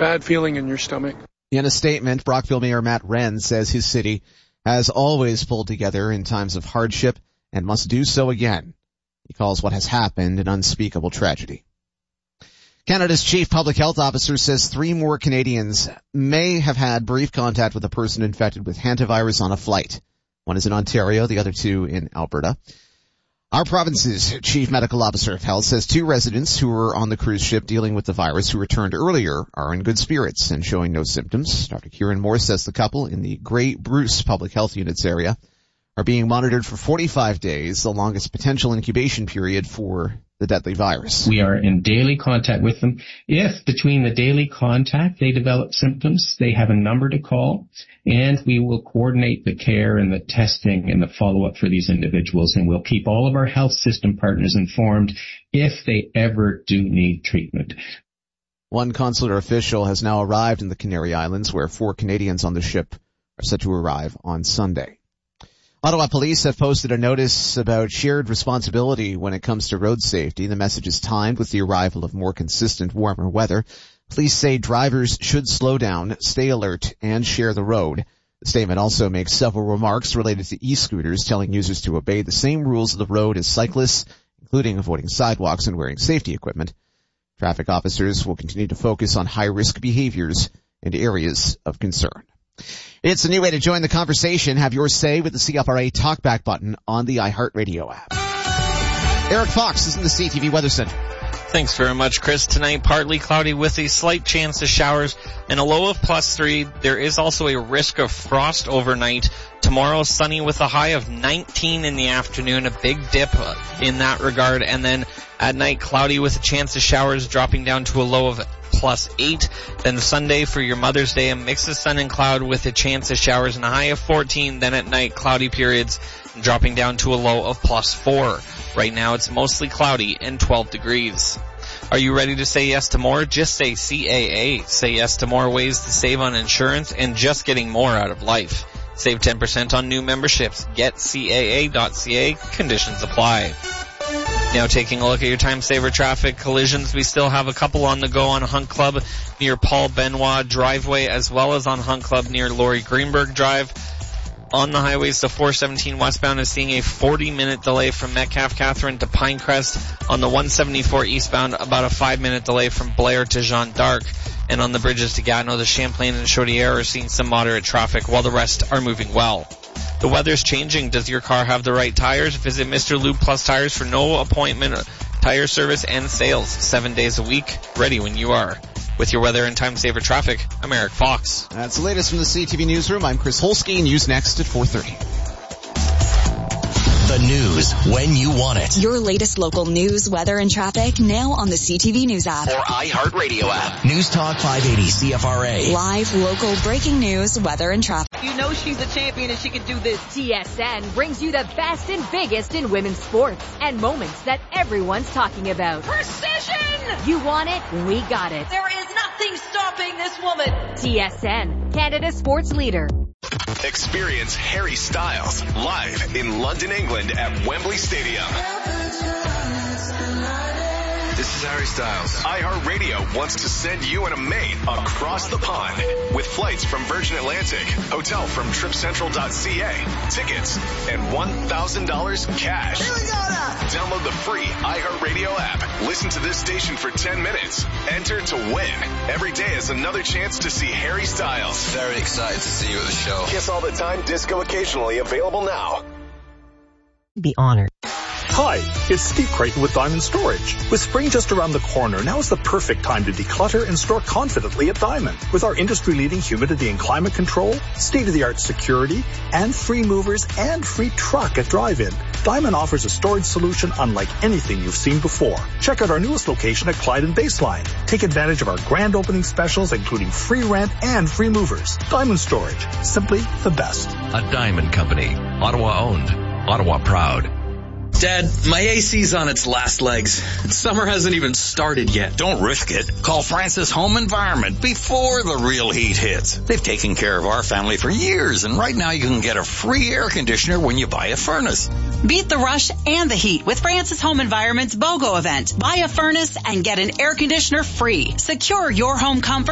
bad feeling in your stomach. In a statement, Brockville Mayor Matt Wren says his city has always pulled together in times of hardship and must do so again. He calls what has happened an unspeakable tragedy. Canada's chief public health officer says 3 more Canadians may have had brief contact with a person infected with hantavirus on a flight. One is in Ontario, the other 2 in Alberta. Our province's chief medical officer of health says 2 residents who were on the cruise ship dealing with the virus who returned earlier are in good spirits and showing no symptoms. Dr. Kieran Moore says the couple in the Grey Bruce Public Health Units area are being monitored for 45 days, the longest potential incubation period for the deadly virus. We are in daily contact with them. If between the daily contact they develop symptoms, they have a number to call, and we will coordinate the care and the testing and the follow-up for these individuals, and we'll keep all of our health system partners informed if they ever do need treatment. One consular official has now arrived in the Canary Islands, where 4 Canadians on the ship are set to arrive on Sunday. Ottawa police have posted a notice about shared responsibility when it comes to road safety. The message is timed with the arrival of more consistent, warmer weather. Police say drivers should slow down, stay alert, and share the road. The statement also makes several remarks related to e-scooters, telling users to obey the same rules of the road as cyclists, including avoiding sidewalks and wearing safety equipment. Traffic officers will continue to focus on high-risk behaviors and areas of concern. It's a new way to join the conversation. Have your say with the CFRA Talkback button on the iHeartRadio app. Eric Fox is in the CTV Weather Center. Thanks very much, Chris. Tonight, partly cloudy with a slight chance of showers and a low of +3. There is also a risk of frost overnight. Tomorrow, sunny with a high of 19 in the afternoon, a big dip in that regard. And then at night, cloudy with a chance of showers, dropping down to a low of +8. Then Sunday for your Mother's Day, a mix of sun and cloud with a chance of showers and a high of 14. Then at night, cloudy periods, dropping down to a low of +4. Right now, it's mostly cloudy and 12 degrees. Are you ready to say yes to more? Just say CAA. Say yes to more ways to save on insurance and just getting more out of life. Save 10% on new memberships. Get CAA.ca. Conditions apply. Now taking a look at your time saver traffic collisions, we still have a couple on the go on Hunt Club near Paul Benoit Driveway, as well as on Hunt Club near Laurie Greenberg Drive. On the highways, the 417 westbound is seeing a 40-minute delay from Metcalfe Catherine to Pinecrest. On the 174 eastbound, about a 5-minute delay from Blair to Jeanne d'Arc. And on the bridges to Gatineau, the Champlain and Chaudière are seeing some moderate traffic, while the rest are moving well. The weather's changing. Does your car have the right tires? Visit Mr. Lube Plus Tires for no appointment tire service and sales. 7 days a week, ready when you are. With your weather and time saver traffic, I'm Eric Fox. That's the latest from the CTV Newsroom. I'm Chris Holsky. News next at 4:30. The news when you want it. Your latest local news, weather, and traffic now on the CTV News app. Or iHeartRadio app. News Talk 580 CFRA. Live, local, breaking news, weather, and traffic. You know she's a champion and she can do this. TSN brings you the best and biggest in women's sports and moments that everyone's talking about. Precision! You want it? We got it. There is nothing stopping this woman. TSN, Canada's sports leader. Experience Harry Styles live in London, England at Wembley Stadium. This is Harry Styles. iHeartRadio wants to send you and a mate across the pond with flights from Virgin Atlantic, hotel from TripCentral.ca, tickets, and $1,000 cash. Here we go now. Download the free iHeartRadio app. Listen to this station for 10 minutes. Enter to win. Every day is another chance to see Harry Styles. Very excited to see you at the show. Kiss all the time, disco occasionally, available now. Be honored. Hi, it's Steve Creighton with Diamond Storage. With spring just around the corner, now is the perfect time to declutter and store confidently at Diamond. With our industry-leading humidity and climate control, state-of-the-art security, and free movers and free truck at drive-in, Diamond offers a storage solution unlike anything you've seen before. Check out our newest location at Clyde and Baseline. Take advantage of our grand opening specials, including free rent and free movers. Diamond Storage, simply the best. A Diamond Company, Ottawa owned, Ottawa proud. Dad, my AC's on its last legs. Summer hasn't even started yet. Don't risk it. Call Francis Home Environment before the real heat hits. They've taken care of our family for years, and right now you can get a free air conditioner when you buy a furnace. Beat the rush and the heat with Francis Home Environment's BOGO event. Buy a furnace and get an air conditioner free. Secure your home comfort